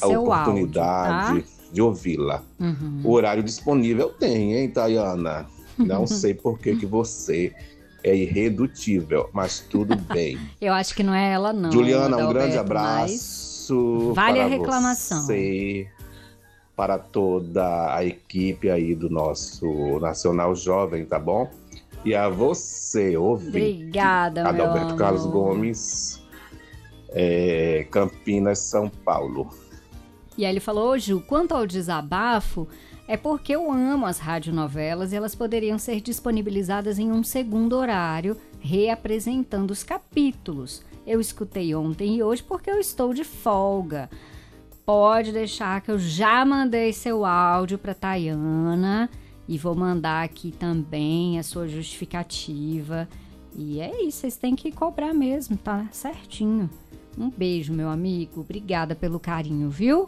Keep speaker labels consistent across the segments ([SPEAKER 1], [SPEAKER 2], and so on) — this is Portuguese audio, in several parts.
[SPEAKER 1] a
[SPEAKER 2] seu
[SPEAKER 1] oportunidade
[SPEAKER 2] áudio, tá?
[SPEAKER 1] de ouvi-la. O horário disponível tem, hein, Tayana? Não sei por que você é irredutível, mas tudo bem.
[SPEAKER 2] Eu acho que não é ela não,
[SPEAKER 1] Juliana, um grande
[SPEAKER 2] Adalberto, mas
[SPEAKER 1] abraço
[SPEAKER 2] vale a
[SPEAKER 1] para
[SPEAKER 2] reclamação.
[SPEAKER 1] você, para toda a equipe aí do nosso Nacional Jovem, tá bom? E a você, ouvinte,
[SPEAKER 2] Obrigada, meu
[SPEAKER 1] Adalberto Carlos
[SPEAKER 2] amor.
[SPEAKER 1] Gomes, Campinas, São Paulo.
[SPEAKER 2] E aí ele falou, ô Ju, quanto ao desabafo, é porque eu amo as radionovelas e elas poderiam ser disponibilizadas em um segundo horário, reapresentando os capítulos. Eu escutei ontem e hoje porque eu estou de folga. Pode deixar que eu já mandei seu áudio para Tayana e vou mandar aqui também a sua justificativa. E é isso, vocês têm que cobrar mesmo, tá certinho. Um beijo, meu amigo. Obrigada pelo carinho, viu?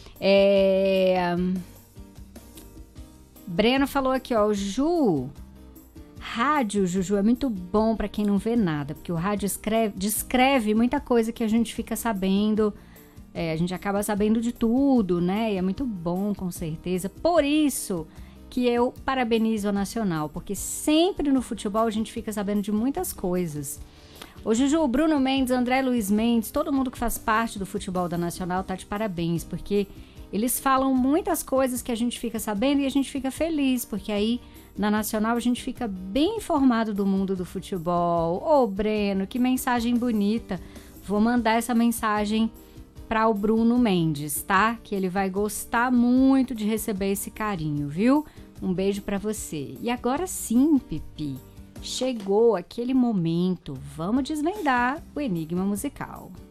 [SPEAKER 2] Breno falou aqui, ó, rádio, Juju, é muito bom pra quem não vê nada, porque o rádio descreve muita coisa que a gente fica sabendo, a gente acaba sabendo de tudo, né? E é muito bom, com certeza. Por isso que eu parabenizo a Nacional, porque sempre no futebol a gente fica sabendo de muitas coisas. Ô Juju, Bruno Mendes, André Luiz Mendes, todo mundo que faz parte do futebol da Nacional tá de parabéns, porque eles falam muitas coisas que a gente fica sabendo e a gente fica feliz, porque aí na Nacional a gente fica bem informado do mundo do futebol. Ô Breno, que mensagem bonita. Vou mandar essa mensagem para o Bruno Mendes, tá? Que ele vai gostar muito de receber esse carinho, viu? Um beijo para você. E agora sim, Pipi, chegou aquele momento. Vamos desvendar o enigma musical.